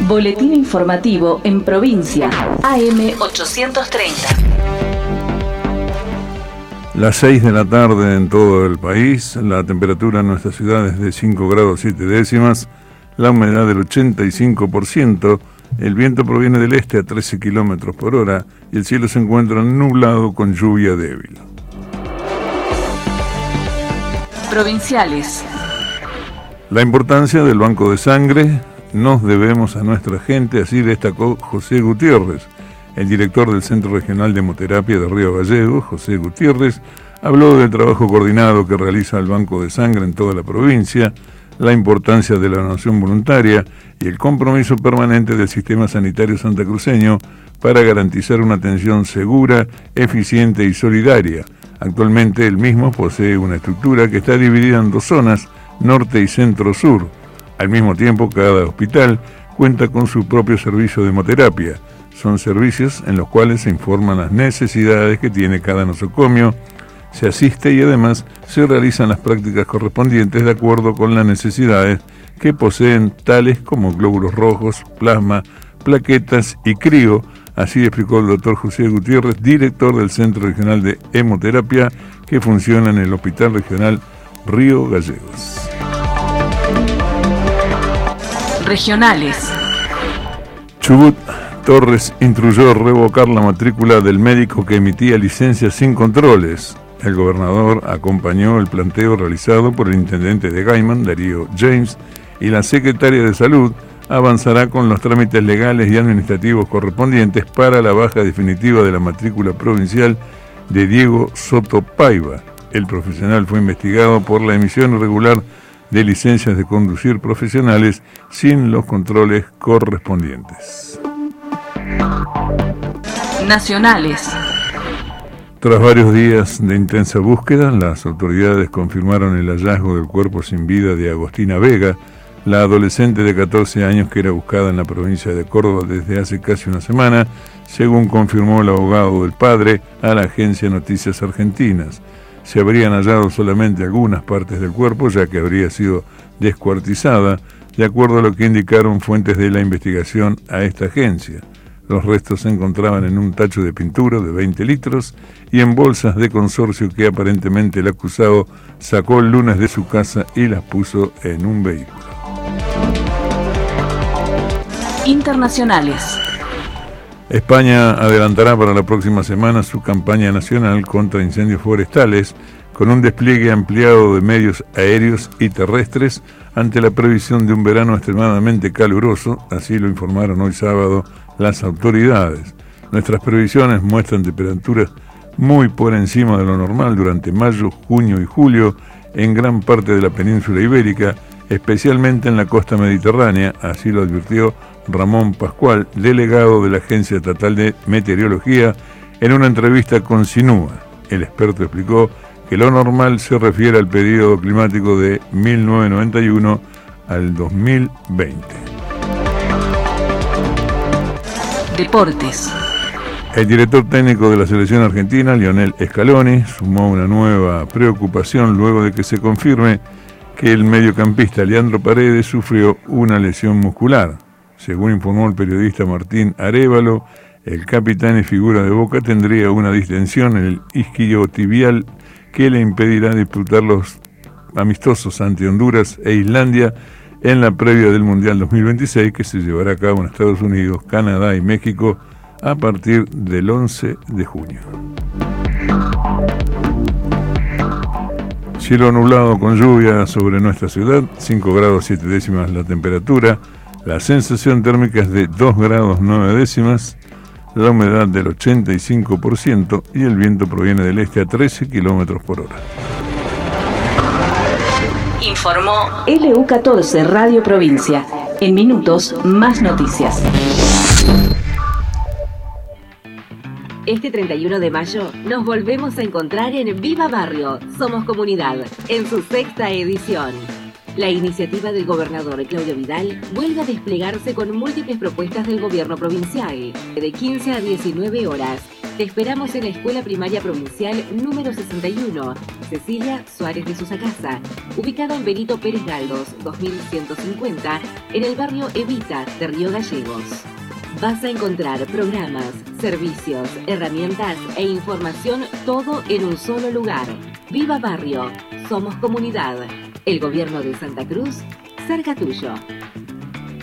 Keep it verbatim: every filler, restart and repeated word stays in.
Boletín informativo en provincia. A M ochocientos treinta. Las seis de la tarde en todo el país. La temperatura en nuestra ciudad es de cinco grados siete décimas. La humedad del ochenta y cinco por ciento. El viento proviene del este a trece kilómetros por hora. Y el cielo se encuentra nublado con lluvia débil. Provinciales. La importancia del banco de sangre. Nos debemos a nuestra gente, así destacó José Gutiérrez. El director del Centro Regional de Hemoterapia de Río Gallegos, José Gutiérrez, habló del trabajo coordinado que realiza el Banco de Sangre en toda la provincia, la importancia de la donación voluntaria y el compromiso permanente del sistema sanitario santacruceño para garantizar una atención segura, eficiente y solidaria. Actualmente el mismo posee una estructura que está dividida en dos zonas, norte y centro-sur. Al mismo tiempo, cada hospital cuenta con su propio servicio de hemoterapia. Son servicios en los cuales se informan las necesidades que tiene cada nosocomio, se asiste y además se realizan las prácticas correspondientes de acuerdo con las necesidades que poseen, tales como glóbulos rojos, plasma, plaquetas y crío. Así explicó el doctor José Gutiérrez, director del Centro Regional de Hemoterapia que funciona en el Hospital Regional Río Gallegos. Regionales. Chubut. Torres instruyó revocar la matrícula del médico que emitía licencias sin controles. El gobernador acompañó el planteo realizado por el intendente de Gaiman, Darío James, y la secretaria de Salud avanzará con los trámites legales y administrativos correspondientes para la baja definitiva de la matrícula provincial de Diego Soto Paiva. El profesional fue investigado por la emisión irregular de licencias de conducir profesionales sin los controles correspondientes. Nacionales. Tras varios días de intensa búsqueda, las autoridades confirmaron el hallazgo del cuerpo sin vida de Agostina Vega, la adolescente de catorce años que era buscada en la provincia de Córdoba desde hace casi una semana, según confirmó el abogado del padre a la agencia Noticias Argentinas. Se habrían hallado solamente algunas partes del cuerpo, ya que habría sido descuartizada, de acuerdo a lo que indicaron fuentes de la investigación a esta agencia. Los restos se encontraban en un tacho de pintura de veinte litros y en bolsas de consorcio que aparentemente el acusado sacó el lunes de su casa y las puso en un vehículo. Internacionales. España adelantará para la próxima semana su campaña nacional contra incendios forestales con un despliegue ampliado de medios aéreos y terrestres ante la previsión de un verano extremadamente caluroso, así lo informaron hoy sábado las autoridades. Nuestras previsiones muestran temperaturas muy por encima de lo normal durante mayo, junio y julio en gran parte de la península ibérica, especialmente en la costa mediterránea, así lo advirtió Ramón Pascual, delegado de la Agencia Estatal de Meteorología, en una entrevista con Sinúa. El experto explicó que lo normal se refiere al periodo climático de mil novecientos noventa y uno al dos mil veinte. Deportes. El director técnico de la selección argentina, Lionel Scaloni, sumó una nueva preocupación luego de que se confirme que el mediocampista Leandro Paredes sufrió una lesión muscular. Según informó el periodista Martín Arévalo, el capitán y figura de Boca tendría una distensión en el isquiotibial que le impedirá disputar los amistosos ante Honduras e Islandia en la previa del Mundial dos mil veintiséis, que se llevará a cabo en Estados Unidos, Canadá y México a partir del once de junio. Cielo nublado con lluvia sobre nuestra ciudad, cinco grados siete décimas la temperatura, la sensación térmica es de dos grados nueve décimas, la humedad del ochenta y cinco por ciento y el viento proviene del este a trece kilómetros por hora. Informó L U catorce Radio Provincia. En minutos, más noticias. Este treinta y uno de mayo nos volvemos a encontrar en Viva Barrio, Somos Comunidad, en su sexta edición. La iniciativa del gobernador Claudio Vidal vuelve a desplegarse con múltiples propuestas del gobierno provincial. De quince a diecinueve horas, Te esperamos en la Escuela Primaria Provincial número sesenta y uno, Cecilia Suárez de Susacasa, ubicado en Benito Pérez Galdós, dos mil ciento cincuenta, en el barrio Evita de Río Gallegos. Vas a encontrar programas, servicios, herramientas e información, todo en un solo lugar. ¡Viva Barrio! Somos comunidad. El Gobierno de Santa Cruz, cerca tuyo.